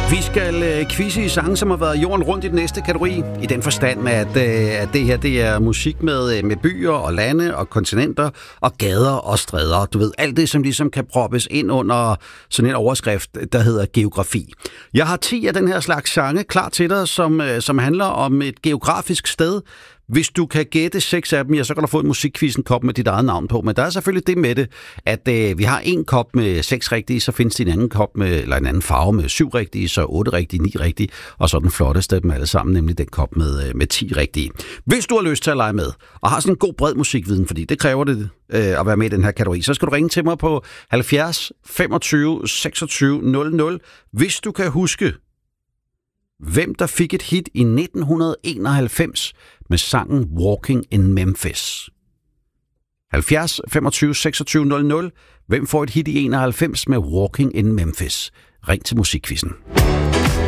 Vi skal quizze i sange, som har været jorden rundt i den næste kategori. I den forstand, at det her det er musik med byer og lande og kontinenter og gader og stræder. Du ved, alt det, som ligesom kan proppes ind under sådan en overskrift, der hedder geografi. Jeg har 10 af den her slags sange klar til dig, som handler om et geografisk sted. Hvis du kan gætte 6 af dem, ja, så kan du få en musikquizzen-kop med dit eget navn på. Men der er selvfølgelig det med det, at vi har en kop med 6 rigtige, så findes der en anden kop med, eller en anden farve med 7 rigtige, så 8 rigtige, 9 rigtige, og så den flotteste af dem alle sammen, nemlig den kop med 10 rigtige. Hvis du har lyst til at lege med, og har sådan en god bred musikviden, fordi det kræver det at være med i den her kategori, så skal du ringe til mig på 70 25 26 00, hvis du kan huske, hvem der fik et hit i 1991 med sangen Walking in Memphis. 70 25 26 00. Hvem får et hit i 91 med Walking in Memphis? Ring til musikquizzen.